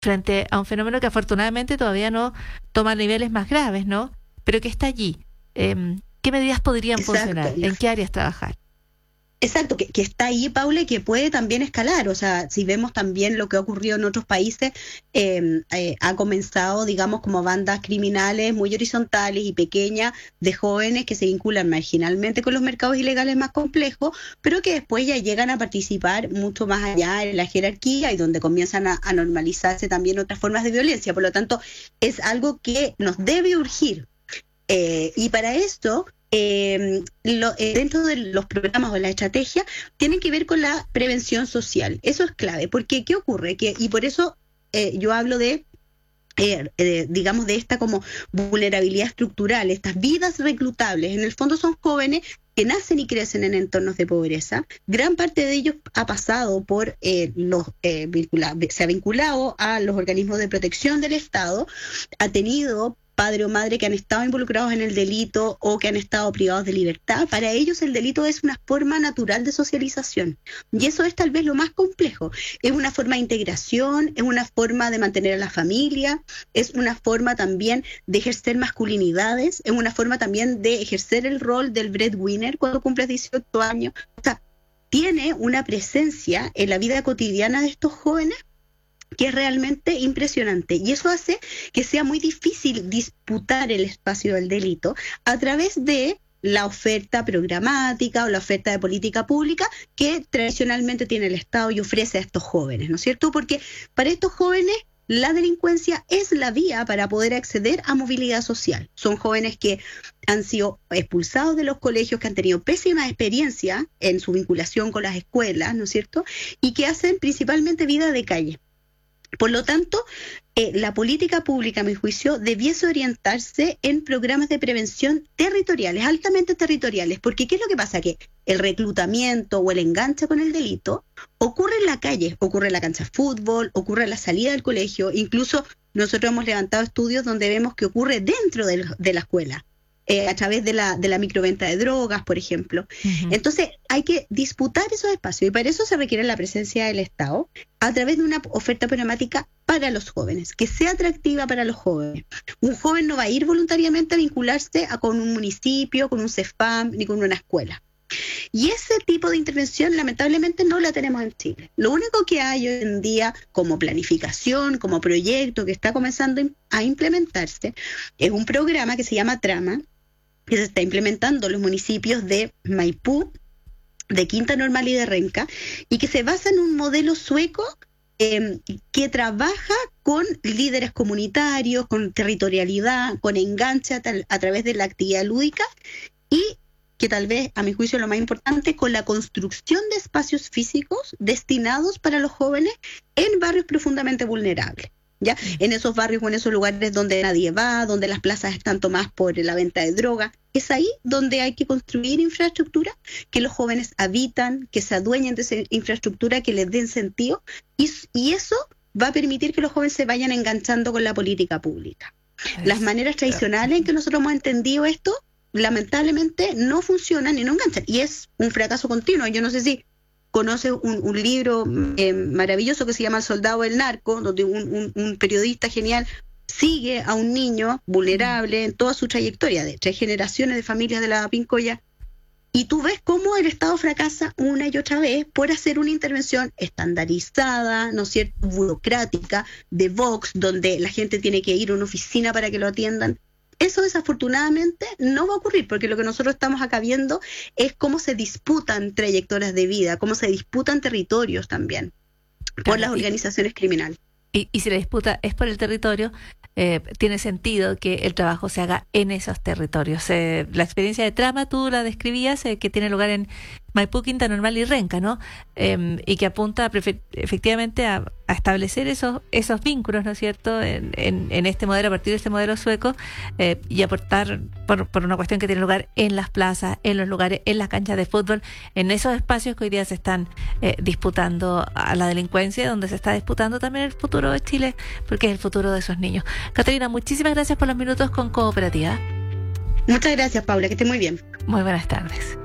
frente a un fenómeno que afortunadamente todavía no toma niveles más graves, ¿no? Pero que está allí. ¿Qué medidas podrían funcionar? ¿En qué áreas trabajar? Exacto, que está ahí, Paula, y que puede también escalar. O sea, si vemos también lo que ha ocurrido en otros países, ha comenzado, digamos, como bandas criminales muy horizontales y pequeñas de jóvenes que se vinculan marginalmente con los mercados ilegales más complejos, pero que después ya llegan a participar mucho más allá en la jerarquía y donde comienzan a normalizarse también otras formas de violencia. Por lo tanto, es algo que nos debe urgir. Y para esto... dentro de los programas o la estrategia tienen que ver con la prevención social. Eso es clave, porque ¿qué ocurre? Y por eso yo hablo digamos, de esta como vulnerabilidad estructural, estas vidas reclutables. En el fondo son jóvenes que nacen y crecen en entornos de pobreza. Gran parte de ellos ha pasado por se ha vinculado a los organismos de protección del Estado, ha tenido padre o madre que han estado involucrados en el delito o que han estado privados de libertad. Para ellos el delito es una forma natural de socialización, y eso es tal vez lo más complejo. Es una forma de integración, es una forma de mantener a la familia, es una forma también de ejercer masculinidades, es una forma también de ejercer el rol del breadwinner cuando cumples 18 años. O sea, tiene una presencia en la vida cotidiana de estos jóvenes que es realmente impresionante, y eso hace que sea muy difícil disputar el espacio del delito a través de la oferta programática o la oferta de política pública que tradicionalmente tiene el Estado y ofrece a estos jóvenes, ¿no es cierto? Porque para estos jóvenes la delincuencia es la vía para poder acceder a movilidad social. Son jóvenes que han sido expulsados de los colegios, que han tenido pésimas experiencias en su vinculación con las escuelas, ¿no es cierto? Y que hacen principalmente vida de calle. Por lo tanto, la política pública, a mi juicio, debiese orientarse en programas de prevención territoriales, altamente territoriales, porque ¿qué es lo que pasa? Que el reclutamiento o el enganche con el delito ocurre en la calle, ocurre en la cancha de fútbol, ocurre en la salida del colegio, incluso nosotros hemos levantado estudios donde vemos que ocurre dentro de la escuela. A través de la microventa de drogas, por ejemplo. Uh-huh. Entonces, hay que disputar esos espacios, y para eso se requiere la presencia del Estado a través de una oferta programática para los jóvenes, que sea atractiva para los jóvenes. Un joven no va a ir voluntariamente a vincularse con un municipio, con un CEFAM, ni con una escuela. Y ese tipo de intervención lamentablemente no la tenemos en Chile. Lo único que hay hoy en día como planificación, como proyecto que está comenzando a implementarse, es un programa que se llama Trama, que se está implementando en los municipios de Maipú, de Quinta Normal y de Renca, y que se basa en un modelo sueco que trabaja con líderes comunitarios, con territorialidad, con enganche a través de la actividad lúdica, y que tal vez, a mi juicio, lo más importante, con la construcción de espacios físicos destinados para los jóvenes en barrios profundamente vulnerables. ¿Ya? En esos barrios o en esos lugares donde nadie va, donde las plazas están tomadas por la venta de droga, es ahí donde hay que construir infraestructura, que los jóvenes habitan, que se adueñen de esa infraestructura, que les den sentido, y eso va a permitir que los jóvenes se vayan enganchando con la política pública. Las maneras tradicionales en que nosotros hemos entendido esto, lamentablemente no funcionan y no enganchan, y es un fracaso continuo. Yo no sé si conoce un libro maravilloso que se llama El soldado del narco, donde un periodista genial sigue a un niño vulnerable en toda su trayectoria de 3 generaciones de familias de la Pincoya, y tú ves cómo el Estado fracasa una y otra vez por hacer una intervención estandarizada, ¿no es cierto?, burocrática, de Vox, donde la gente tiene que ir a una oficina para que lo atiendan. Eso desafortunadamente no va a ocurrir, porque lo que nosotros estamos acá viendo es cómo se disputan trayectorias de vida, cómo se disputan territorios también por las organizaciones criminales. Y si la disputa es por el territorio, tiene sentido que el trabajo se haga en esos territorios. La experiencia de Trama, tú la describías, que tiene lugar en Maipú, Quinta Normal y Renca, ¿no? Y que apunta efectivamente a establecer esos vínculos, ¿no es cierto?, en este modelo, a partir de este modelo sueco, y aportar por una cuestión que tiene lugar en las plazas, en los lugares, en las canchas de fútbol, en esos espacios que hoy día se están disputando a la delincuencia, donde se está disputando también el futuro de Chile, porque es el futuro de esos niños. Caterina, muchísimas gracias por los minutos con Cooperativa. Muchas gracias, Paula, que esté muy bien. Muy buenas tardes.